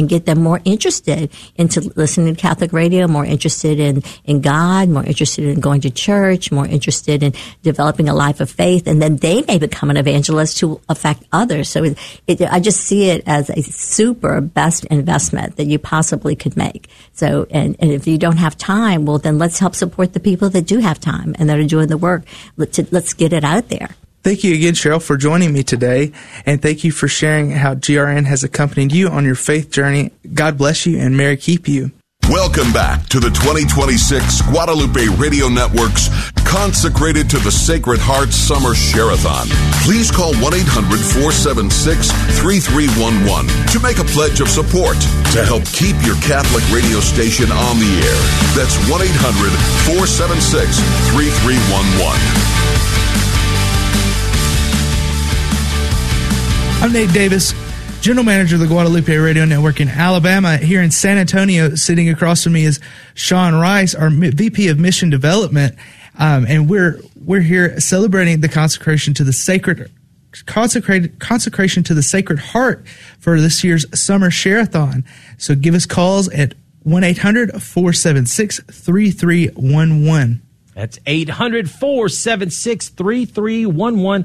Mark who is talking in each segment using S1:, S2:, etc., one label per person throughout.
S1: and get them more interested into listening to Catholic radio, more interested in God, more interested in going to church, more interested in developing a life of faith, and then they may become an evangelist to affect others. So I just see it as a super best investment that you possibly could make. So, and if you don't have time, well, then let's help support the people that do have time and that are doing the work. Let's get it out there.
S2: Thank you again, Cheryl, for joining me today, and thank you for sharing how GRN has accompanied you on your faith journey. God bless you, and Mary keep you.
S3: Welcome back to the 2026 Guadalupe Radio Network's Consecrated to the Sacred Heart Summer Share-a-thon. Please call 1-800-476-3311 to make a pledge of support to help keep your Catholic radio station on the air. That's 1-800-476-3311.
S2: I'm Nate Davis, General Manager of the Guadalupe Radio Network in Alabama. Here in San Antonio, sitting across from me is Sean Rice, our VP of Mission Development, and we're here celebrating the consecration to the Sacred Heart for this year's Summer Share-a-thon. So give us calls at 1-800-476-3311.
S4: That's 800-476-3311.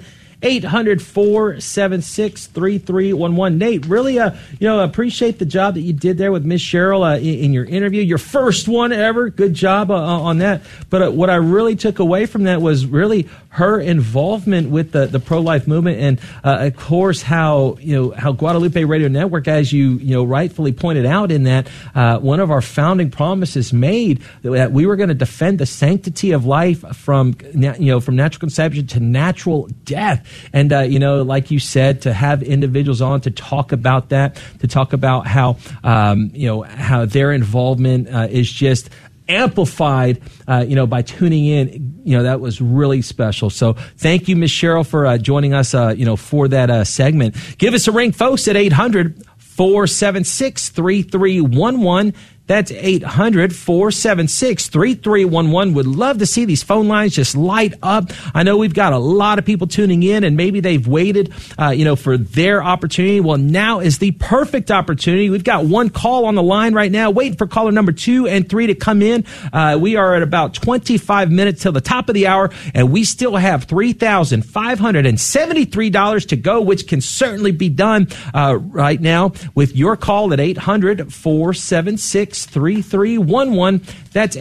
S4: 800-476-3311. Nate, really, appreciate the job that you did there with Miss Cheryl in your interview. Your first one ever. Good job on that. But what I really took away from that was really her involvement with the pro-life movement, and of course how Guadalupe Radio Network, as you rightfully pointed out, in that one of our founding promises made that we were going to defend the sanctity of life from natural conception to natural death. And, like you said, to have individuals on to talk about that, to talk about how, how their involvement is just amplified, by tuning in, that was really special. So thank you, Ms. Cheryl, for joining us, for that segment. Give us a ring, folks, at 800-476-3311. That's 800-476-3311. Would love to see these phone lines just light up. I know we've got a lot of people tuning in, and maybe they've waited, for their opportunity. Well, now is the perfect opportunity. We've got one call on the line right now, waiting for caller number 2 and 3 to come in. We are at about 25 minutes till the top of the hour, and we still have $3,573 to go, which can certainly be done right now with your call at 800-476-3311. That's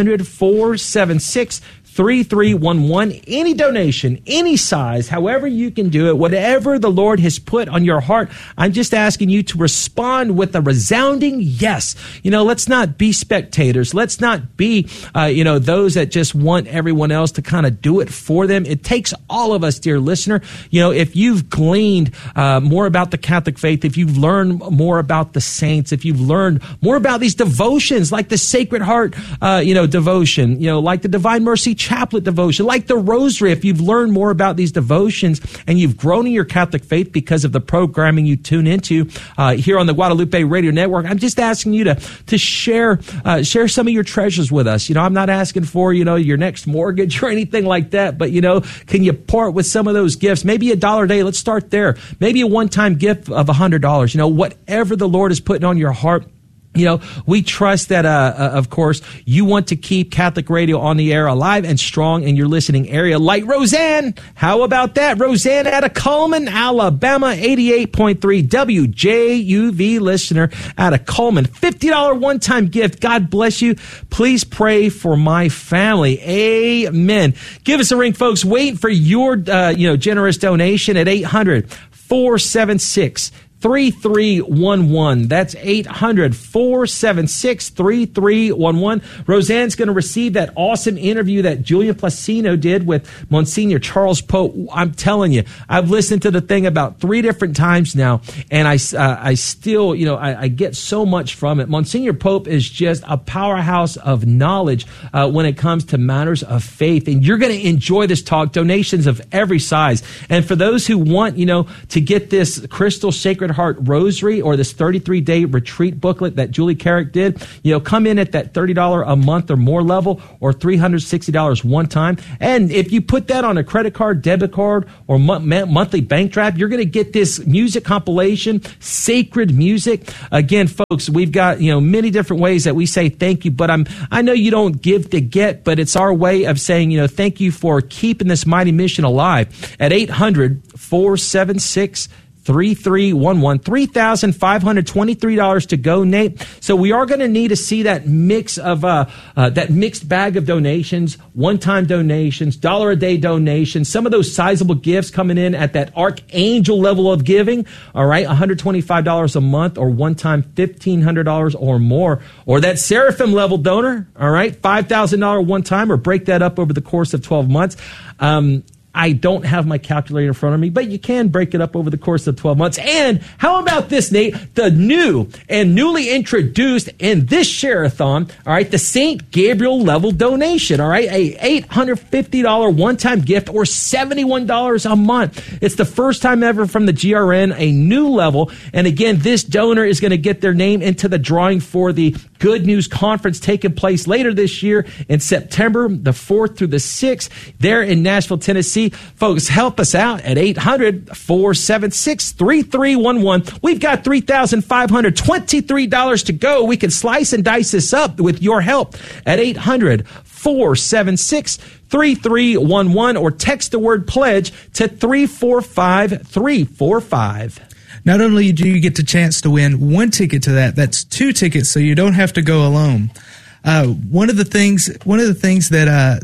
S4: 800-476-3311. Any donation, any size, however you can do it, whatever the Lord has put on your heart, I'm just asking you to respond with a resounding yes. Let's not be spectators. Let's not be, those that just want everyone else to kind of do it for them. It takes all of us, dear listener. If you've gleaned more about the Catholic faith, if you've learned more about the saints, if you've learned more about these devotions like the Sacred Heart, devotion, like the Divine Mercy Chaplet devotion, like the Rosary, if you've learned more about these devotions and you've grown in your Catholic faith because of the programming you tune into here on the Guadalupe Radio Network, I'm just asking you to share some of your treasures with us. I'm not asking for, your next mortgage or anything like that, but, can you part with some of those gifts? Maybe $1 a day. Let's start there. Maybe a one-time gift of $100. Whatever the Lord is putting on your heart. We trust that, of course, you want to keep Catholic radio on the air alive and strong in your listening area, like Roseanne. How about that? Roseanne out of Cullman, Alabama, 88.3 WJUV listener out of Cullman. $50 one-time gift. God bless you. Please pray for my family. Amen. Give us a ring, folks. Wait for your, generous donation at 800-476-3311. That's 800-476-3311. Roseanne's going to receive that awesome interview that Julian Placino did with Monsignor Charles Pope. I'm telling you, I've listened to the thing about 3 different times now, and I still, I get so much from it. Monsignor Pope is just a powerhouse of knowledge when it comes to matters of faith, and you're going to enjoy this talk. Donations of every size. And for those who want, to get this Crystal Sacred Heart Rosary or this 33-day retreat booklet that Julie Carrick did, come in at that $30 a month or more level, or $360 one time. And if you put that on a credit card, debit card, or monthly bank draft, you're going to get this music compilation, Sacred Music. Again, folks, we've got, many different ways that we say thank you, but I know you don't give to get, but it's our way of saying, thank you for keeping this mighty mission alive. At 800-476-3311, $3,523 to go, Nate. So we are going to need to see that mix of that mixed bag of donations, one-time donations, $1-a-day donations, some of those sizable gifts coming in at that archangel level of giving. All right, $125 a month, or one-time $1,500 or more, or that seraphim level donor. All right, $5,000 one time, or break that up over the course of 12 months. I don't have my calculator in front of me, but you can break it up over the course of 12 months. And how about this, Nate? The new and newly introduced in this share-a-thon, all right, the St. Gabriel level donation, all right, a $850 one-time gift, or $71 a month. It's the first time ever from the GRN, a new level. And again, this donor is going to get their name into the drawing for the Good News Conference taking place later this year in September, the 4th through the 6th, there in Nashville, Tennessee. Folks, help us out at 800-476-3311. We've got $3,523 to go. We can slice and dice this up with your help at 800-476-3311, or text the word pledge to 345-345.
S2: Not only do you get the chance to win one ticket to that's 2 tickets, so you don't have to go alone. One of the things that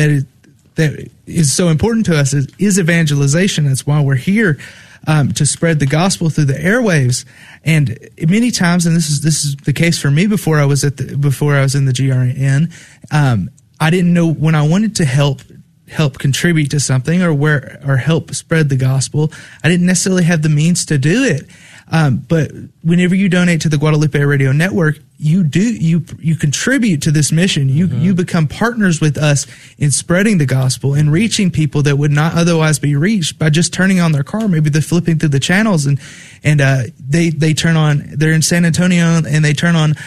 S2: is so important to us is evangelization. That's why we're here, to spread the gospel through the airwaves. And many times, and this is the case for me before I was in the GRN, I didn't know when I wanted to help contribute to something or help spread the gospel, I didn't necessarily have the means to do it. But whenever you donate to the Guadalupe Radio Network, you contribute to this mission. You become partners with us in spreading the gospel and reaching people that would not otherwise be reached by just turning on their car. Maybe they're flipping through the channels and they turn on, they're in San Antonio and they turn on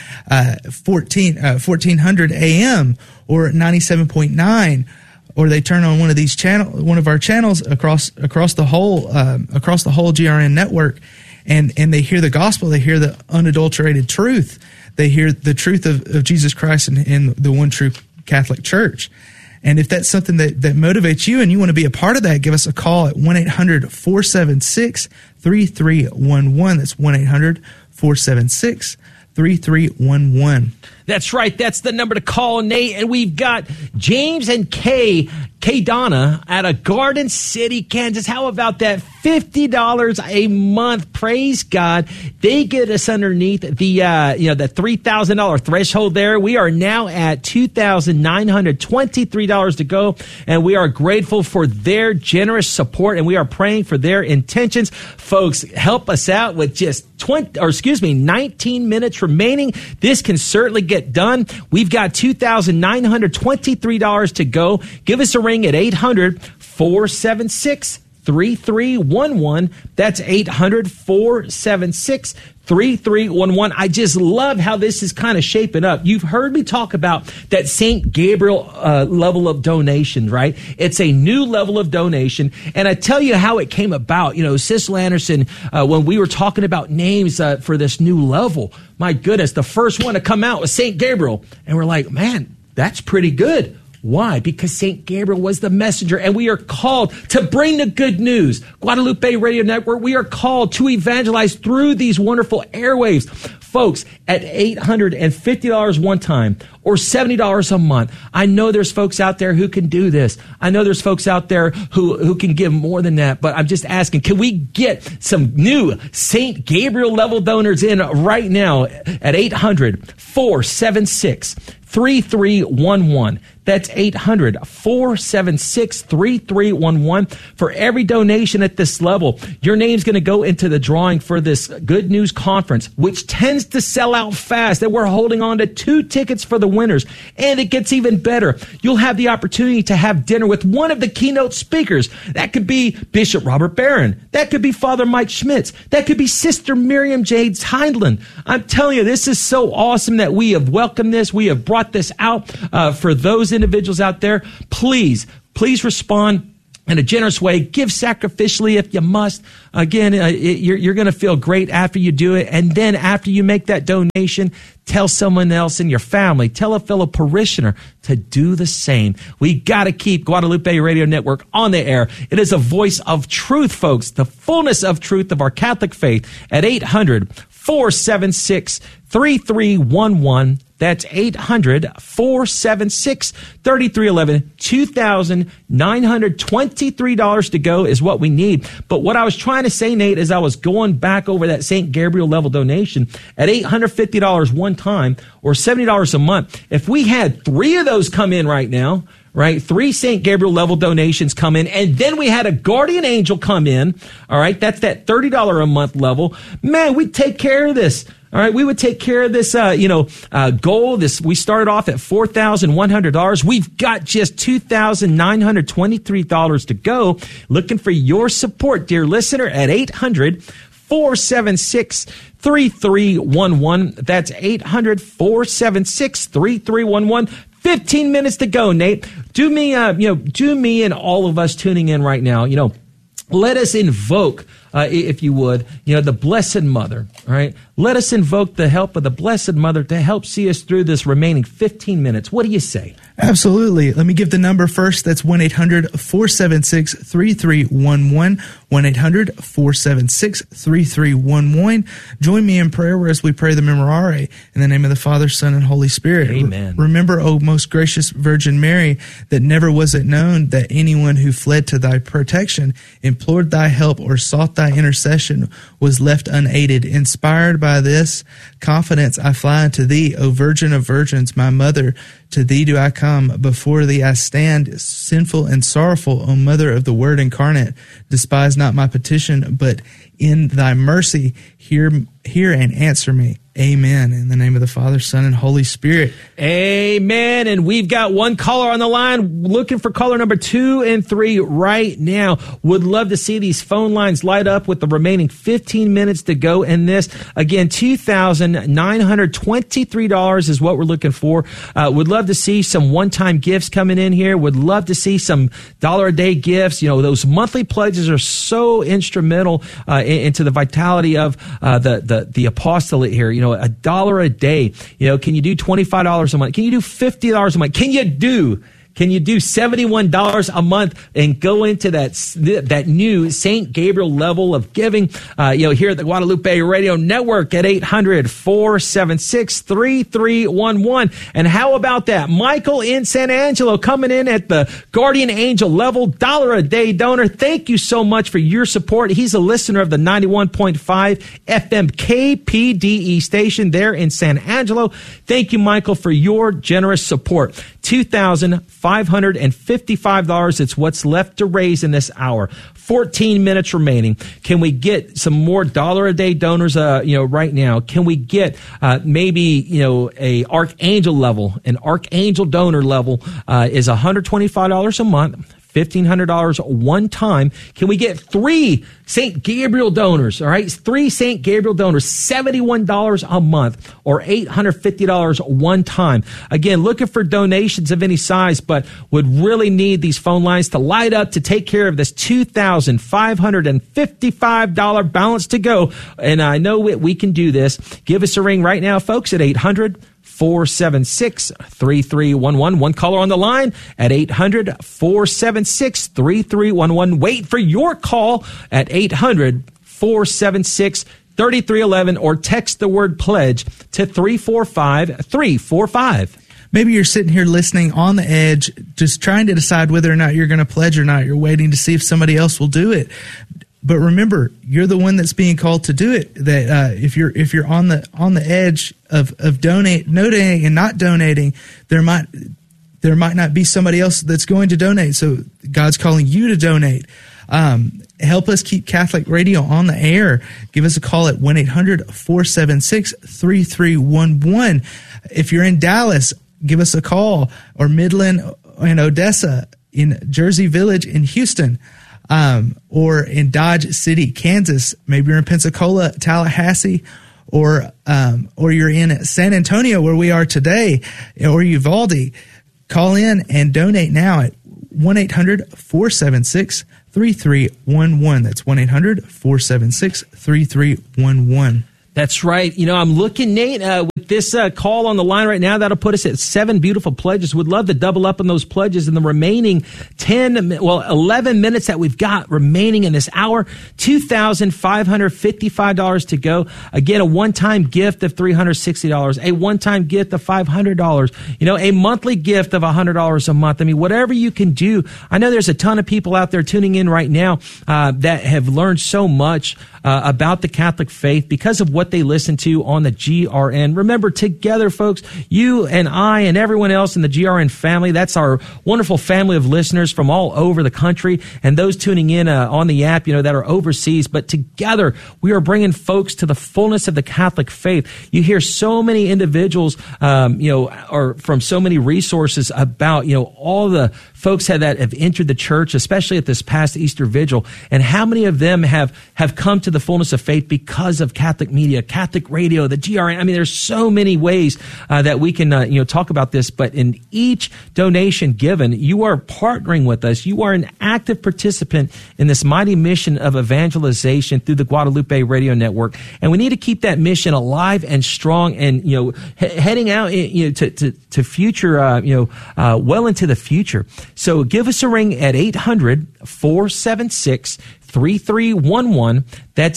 S2: 1400 AM or 97.9. Or they turn on one of our channels across the whole GRN network, and they hear the gospel. They hear the unadulterated truth. They hear the truth of Jesus Christ and the one true Catholic Church. And if that's something that motivates you and you want to be a part of that, give us a call at 1-800-476-3311. That's 1-800-476-3311.
S4: That's right. That's the number to call, Nate. And we've got James and Kay Donna out of Garden City, Kansas. How about that? $50 a month. Praise God. They get us underneath the $3,000 threshold there. We are now at $2,923 to go. And we are grateful for their generous support, and we are praying for their intentions. Folks, help us out with just 19 minutes remaining. This can certainly get done. We've got $2,923 to go. Give us a ring at 800-476-3311. That's 800-476-3311. I just love how this is kind of shaping up. You've heard me talk about that St. Gabriel level of donation, right? It's a new level of donation. And I tell you how it came about. Sissel Anderson, when we were talking about names for this new level, my goodness, the first one to come out was St. Gabriel. And we're like, man, that's pretty good. Why? Because St. Gabriel was the messenger, and we are called to bring the good news. Guadalupe Radio Network, we are called to evangelize through these wonderful airwaves. Folks, at $850 one time or $70 a month, I know there's folks out there who can do this. I know there's folks out there who can give more than that, but I'm just asking, can we get some new St. Gabriel level donors in right now at 800-476 800-476-3311. That's 800-476-3311. For every donation at this level, your name's going to go into the drawing for this Good News Conference, which tends to sell out fast. And we're holding on to 2 tickets for the winners. And it gets even better. You'll have the opportunity to have dinner with one of the keynote speakers. That could be Bishop Robert Barron. That could be Father Mike Schmitz. That could be Sister Miriam Jade Hindland. I'm telling you, this is so awesome that we have welcomed this. We have brought this out for those individuals out there. Please respond in a generous way. Give sacrificially if you must. Again, you're going to feel great after you do it. And then after you make that donation, tell someone else in your family, tell a fellow parishioner to do the same. We got to keep Guadalupe Radio Network on the air. It is a voice of truth, folks, the fullness of truth of our Catholic faith at 800-476-3311. That's 800-476-3311. $2,923 to go is what we need. But what I was trying to say, Nate, is I was going back over that St. Gabriel level donation at $850 one time or $70 a month. If we had 3 of those come in right now, right? 3 St. Gabriel level donations come in, and then we had a guardian angel come in. All right. That's that $30 a month level. Man, we'd take care of this. All right, we would take care of this, goal. We started off at $4,100. We've got just $2,923 to go. Looking for your support, dear listener, at 800-476-3311. That's 800-476-3311. 15 minutes to go, Nate. Do me and all of us tuning in right now, let us invoke, if you would, the Blessed Mother, all right? Let us invoke the help of the Blessed Mother to help see us through this remaining 15 minutes. What do you say?
S2: Absolutely. Let me give the number first. That's 1-800-476-3311. 1-800-476-3311. Join me in prayer as we pray the Memorare in the name of the Father, Son, and Holy Spirit.
S4: Amen.
S2: Remember, O most gracious Virgin Mary, that never was it known that anyone who fled to thy protection, implored thy help, or sought thy intercession was left unaided. Inspired by this confidence, I fly unto thee, O Virgin of Virgins, my mother. To thee do I come, before thee I stand, sinful and sorrowful, O Mother of the Word incarnate. Despise not my petition, but in thy mercy hear and answer me. Amen. In the name of the Father, Son, and Holy Spirit.
S4: Amen. And we've got one caller on the line, looking for caller number 2 and 3 right now. Would love to see these phone lines light up with the remaining 15 minutes to go in this. Again, $2,923 is what we're looking for. Would love to see some one-time gifts coming in here. Would love to see some $1-a-day gifts. Those monthly pledges are so instrumental into the vitality of the apostolate here. $1 a day. Can you do $25 a month? Can you do $50 a month? Can you do $71 a month and go into that new St. Gabriel level of giving? Here at the Guadalupe Radio Network at 800-476-3311. And how about that? Michael in San Angelo coming in at the guardian angel level, $1-a-day donor. Thank you so much for your support. He's a listener of the 91.5 FM KPDE station there in San Angelo. Thank you, Michael, for your generous support. $2,555. It's what's left to raise in this hour. 14 minutes remaining. Can we get some more $1-a-day donors, right now? Can we get, maybe, a archangel level? An archangel donor level, is $125 a month. $1,500 one time. Can we get 3 St. Gabriel donors? All right. 3 St. Gabriel donors, $71 a month or $850 one time. Again, looking for donations of any size, but would really need these phone lines to light up to take care of this $2,555 balance to go. And I know we can do this. Give us a ring right now, folks, at 800-476-3311. One caller on the line at 800-476-3311. Wait for your call at 800-476-3311 or text the word pledge to 345-345.
S2: Maybe you're sitting here listening on the edge, just trying to decide whether or not you're going to pledge or not. You're waiting to see if somebody else will do it. But remember, you're the one that's being called to do it. That if you're on the edge of donating and not donating, there might not be somebody else that's going to donate. So God's calling you to donate. Help us keep Catholic Radio on the air. Give us a call at 1-800-476-3311. If you're in Dallas, give us a call, or Midland and Odessa, in Jersey Village in Houston, or in Dodge City, Kansas. Maybe you're in Pensacola, Tallahassee, or you're in San Antonio, where we are today, or Uvalde. Call in and donate now at 1-800-476-3311. That's 1-800-476-3311.
S4: That's right. I'm looking, Nate, with this call on the line right now, that'll put us at 7 beautiful pledges. Would love to double up on those pledges in the remaining 11 minutes that we've got remaining in this hour. $2,555 to go. Again, a one-time gift of $360, a one-time gift of $500, a monthly gift of $100 a month. I mean, whatever you can do. I know there's a ton of people out there tuning in right now that have learned so much about the Catholic faith because of what they listen to on the GRN. Remember, together, folks, you and I and everyone else in the GRN family, that's our wonderful family of listeners from all over the country, and those tuning in on the app, that are overseas. But together, we are bringing folks to the fullness of the Catholic faith. You hear so many individuals, or from so many resources about, all the folks that have entered the church, especially at this past Easter Vigil, and how many of them have come to the fullness of faith because of Catholic media, Catholic radio, the GRN. I mean, there's so many ways that we can, talk about this, but in each donation given, you are partnering with us. You are an active participant in this mighty mission of evangelization through the Guadalupe Radio Network. And we need to keep that mission alive and strong and, heading out, to future, well into the future. So give us a ring at 800-476-3311. That's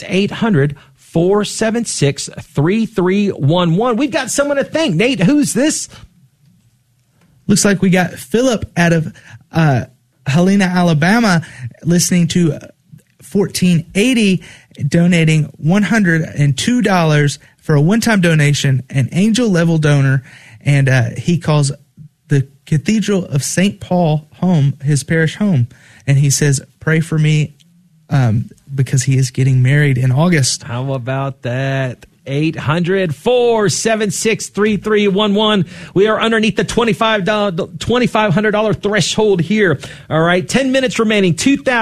S4: 800-476-3311. We've got someone to thank. Nate, who's this?
S2: Looks like we got Philip out of Helena, Alabama, listening to 1480, donating $102 for a one-time donation, an angel-level donor, and he calls the Cathedral of St. Paul home, his parish home. And he says, pray for me because he is getting married in August.
S4: How about that? 800-476-3311. We are underneath the $2,500 threshold here. All right. 10 minutes remaining.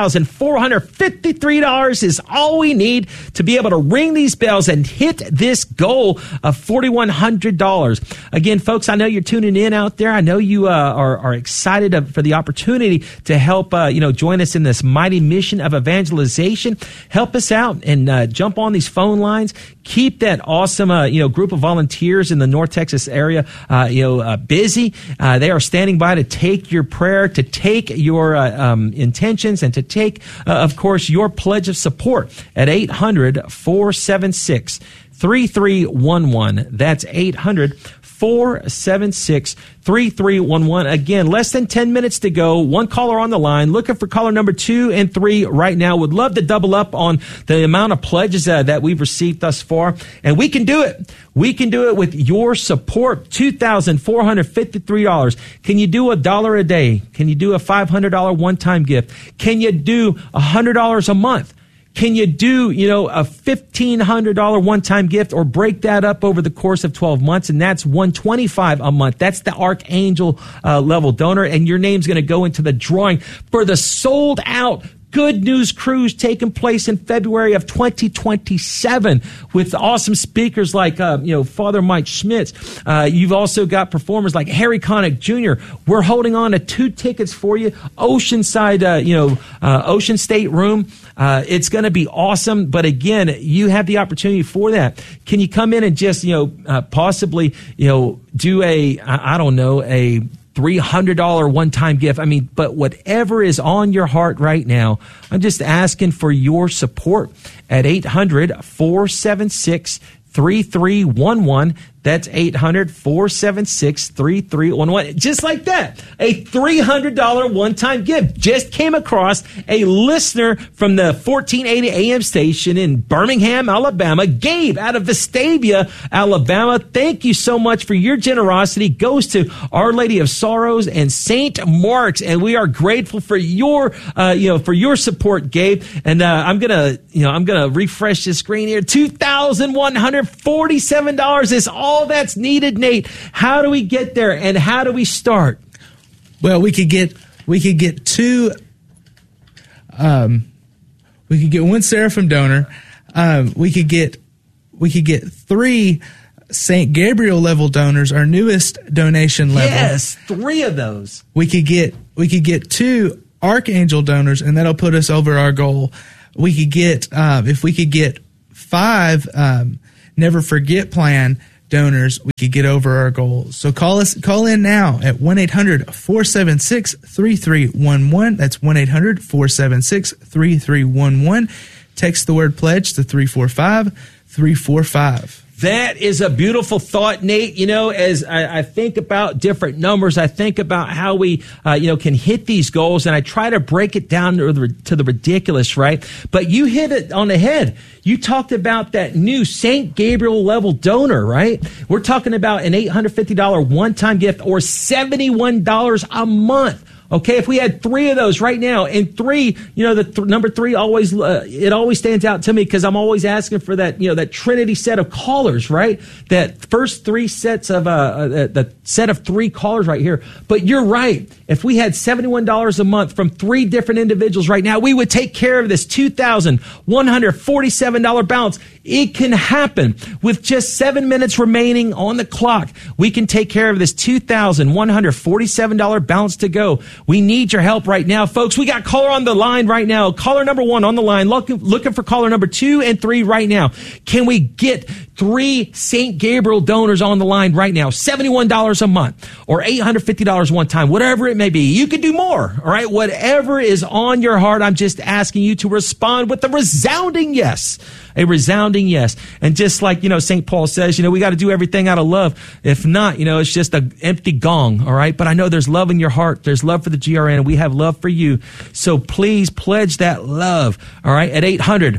S4: $2,453 is all we need to be able to ring these bells and hit this goal of $4,100. Again, folks, I know you're tuning in out there. I know you are excited for the opportunity to help, join us in this mighty mission of evangelization. Help us out and jump on these phone lines. Keep that awesome, group of volunteers in the North Texas area, busy. They are standing by to take your prayer, to take your intentions, and to take, of course, your pledge of support at 800-476-3311. That's 800-476-3311. Again, less than 10 minutes to go. One caller on the line. Looking for caller number 2 and 3 right now. Would love to double up on the amount of pledges that we've received thus far. And we can do it. We can do it with your support. $2,453. Can you do $1 a day? Can you do a $500 one-time gift? Can you do $100 a month? Can you do, a $1,500 one-time gift, or break that up over the course of 12 months? And that's $125 a month. That's the Archangel level donor. And your name's going to go into the drawing for the sold out Good News Cruise taking place in February of 2027 with awesome speakers like, Father Mike Schmitz. You've also got performers like Harry Connick Jr. We're holding on to 2 tickets for you. Oceanside, Ocean State Room. It's going to be awesome. But again, you have the opportunity for that. Can you come in and just, possibly, do a $300 one-time gift? I mean, but whatever is on your heart right now, I'm just asking for your support at 800-476-3311. That's 800-476-3311. Just like that. A $300 one-time gift. Just came across a listener from the 1480 AM station in Birmingham, Alabama. Gabe out of Vestavia, Alabama. Thank you so much for your generosity. Goes to Our Lady of Sorrows and St. Mark's. And we are grateful for your, for your support, Gabe. And, I'm gonna refresh the screen here. $2,147 is all that's needed, Nate. How do we get there, and how do we start?
S2: Well, we could get two. We could get one Seraphim donor. We could get 3 St. Gabriel level donors, our newest donation level.
S4: Yes, 3 of those.
S2: We could get 2 Archangel donors, and that'll put us over our goal. We could get if we could get 5 Never Forget Plan donors, we could get over our goals. So call in now at 1-800-476-3311. That's 1-800-476-3311. Text the word pledge to 345-345.
S4: That is a beautiful thought, Nate. As I think about different numbers, I think about how we, can hit these goals, and I try to break it down to the ridiculous, right? But you hit it on the head. You talked about that new St. Gabriel level donor, right? We're talking about an $850 one-time gift or $71 a month. Okay, if we had 3 of those right now, and 3, number 3 always it always stands out to me because I'm always asking for that, that Trinity set of callers, right? That first 3 sets of the set of 3 callers right here. But you're right. If we had $71 a month from 3 different individuals right now, we would take care of this $2,147 balance. It can happen with just 7 minutes remaining on the clock. We can take care of this $2,147 balance to go. We need your help right now, folks. We got caller on the line right now. Caller number 1 on the line. Looking for caller number 2 and 3 right now. Can we get 3 St. Gabriel donors on the line right now? $71 a month or $850 one time, whatever it may be. You could do more, all right? Whatever is on your heart, I'm just asking you to respond with a resounding yes. A resounding yes. And just like, St. Paul says, we got to do everything out of love. If not, it's just an empty gong, all right? But I know there's love in your heart. There's love for the GRN, and we have love for you. So please pledge that love, all right, at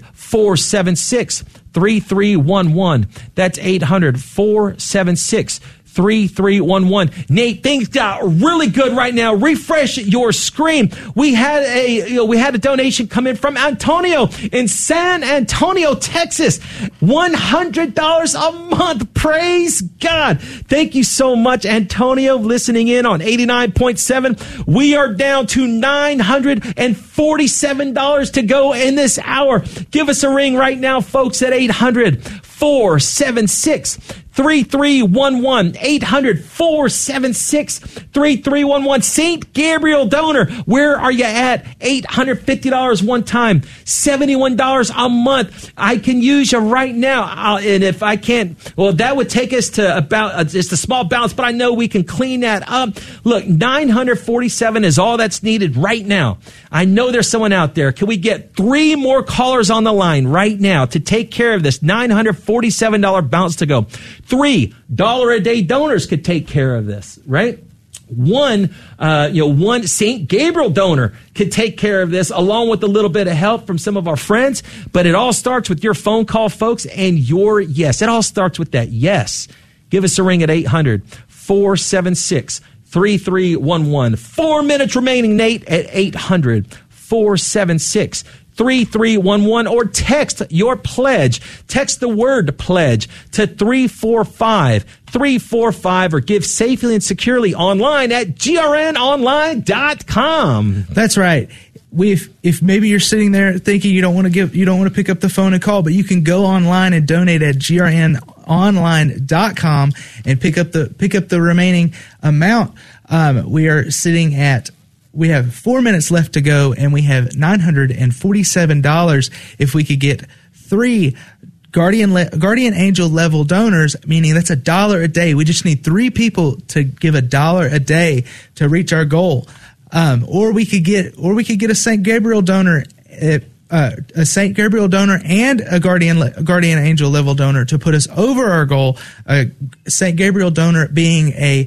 S4: 800-476-3311. That's 800-476-3311. 3311. Nate, things got really good right now. Refresh your screen. We had a donation come in from Antonio in San Antonio, Texas. $100 a month. Praise God. Thank you so much, Antonio, listening in on 89.7. We are down to $947 to go in this hour. Give us a ring right now, folks, at 800-476-3311. 800-476-3311. St. Gabriel donor, where are you at? $850 one time, $71 a month. I can use you right now. And if I can't, well, that would take us to about just a small balance, but I know we can clean that up. Look, $947 is all that's needed right now. I know there's someone out there. Can we get 3 more callers on the line right now to take care of this $947 balance to go? $3 a day donors could take care of this, right? One St. Gabriel donor could take care of this along with a little bit of help from some of our friends. But it all starts with your phone call, folks, and your yes. It all starts with that yes. Give us a ring at 800-476-3311. 4 minutes remaining, Nate, at 800-476-3311, or text your pledge. Text the word pledge to 345-345, or give safely and securely online at grnonline.com.
S2: That's right. If maybe you're sitting there thinking you don't want to pick up the phone and call, but you can go online and donate at grnonline.com and pick up the remaining amount. We have 4 minutes left to go, and we have $947. If we could get 3 guardian angel level donors, meaning that's $1 a day. We just need 3 people to give $1 a day to reach our goal. Or we could get a St. Gabriel donor a St. Gabriel donor and a guardian angel level donor to put us over our goal. St. Gabriel donor being a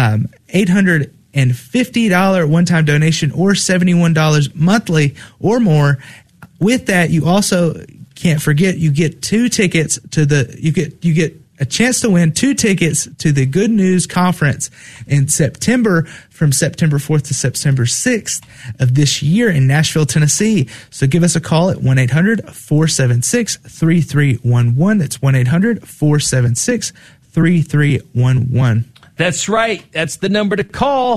S2: $850 one-time donation or $71 monthly or more. With that, you also can't forget you get 2 tickets to you get a chance to win 2 tickets to the Good News Conference in September, from September 4th to September 6th of this year in Nashville, Tennessee. So give us a call at 1-800-476-3311. That's 1-800-476-3311.
S4: That's right. That's the number to call,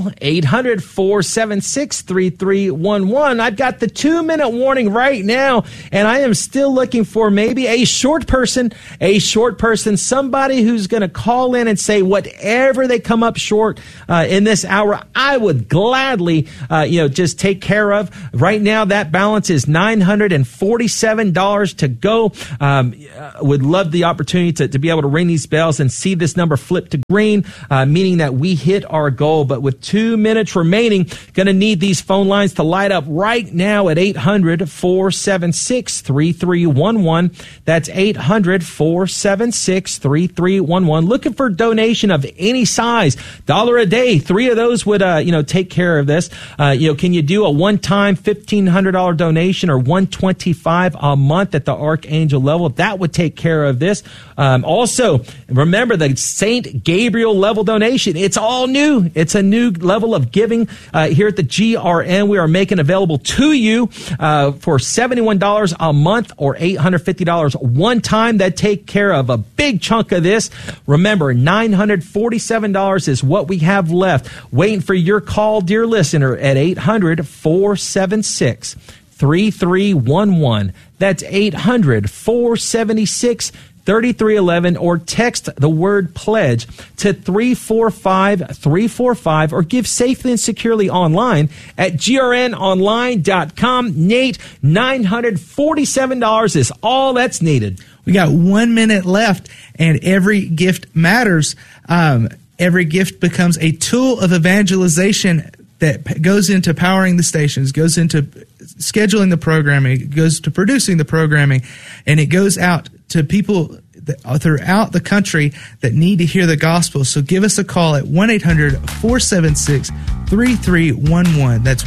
S4: 800-476-3311. I've got the 2-minute warning right now, and I am still looking for maybe a short person, somebody who's going to call in and say whatever they come up short in this hour, I would gladly, just take care of. Right now, that balance is $947 to go. Would love the opportunity to be able to ring these bells and see this number flip to green, meaning that we hit our goal. But with 2 minutes remaining, going to need these phone lines to light up right now at 800-476-3311. That's 800-476-3311. Looking for donation of any size, $1 a day. 3 of those would, take care of this. Can you do a one-time $1,500 donation or $125 a month at the Archangel level? That would take care of this. Also, remember the St. Gabriel level donation. It's all new. It's a new level of giving here at the GRN. We are making available to you for $71 a month or $850 one time. That take care of a big chunk of this. Remember, $947 is what we have left. Waiting for your call, dear listener, at 800-476-3311. That's 800-476-3311, or text the word pledge to 345-345, or give safely and securely online at grnonline.com. Nate, $947 is all that's needed.
S2: We got 1 minute left, and every gift matters. Every gift becomes a tool of evangelization that goes into powering the stations, goes into scheduling the programming, it goes to producing the programming, and it goes out to people throughout the country that need to hear the gospel. So give us a call at 1-800-476-3311. That's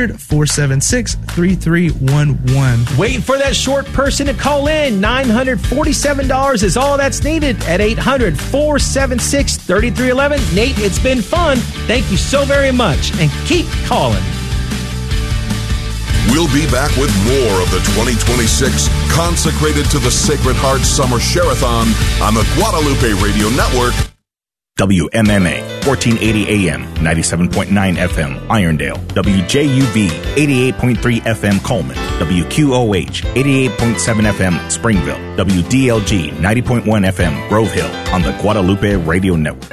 S2: 1-800-476-3311.
S4: Waiting for that short person to call in. $947 is all that's needed at 800-476-3311. Nate, it's been fun. Thank you so very much, and keep calling.
S3: We'll be back with more of the 2026 Consecrated to the Sacred Heart Summer Share-a-thon on the Guadalupe Radio Network.
S5: WMMA, 1480 AM, 97.9 FM, Irondale. WJUV, 88.3 FM, Coleman. WQOH, 88.7 FM, Springville. WDLG, 90.1 FM, Grove Hill, on the Guadalupe Radio Network.